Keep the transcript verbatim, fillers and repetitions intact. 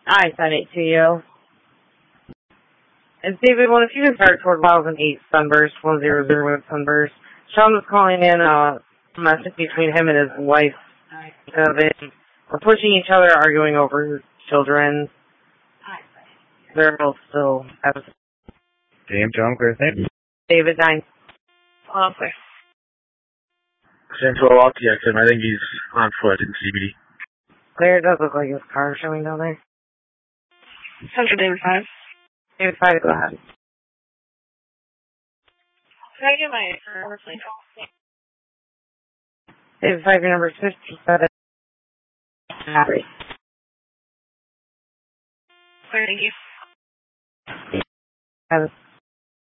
I sent it to you. It's David, one if you can start toward one thousand eight Sunburst, one zero zero with Sunburst. Sean was calling in a message between him and his wife. Uh, they were pushing each other, arguing over children. They're both still at Damn, John, Claire, thank you. David nine. Oh, okay. Central Walk, yeah, I think he's on foot in C B D. Claire, it does look like his car showing down there. Central David five. David five, go ahead. Can I get my number, please? David five, your number is fifty-seven. Clear, thank you. Have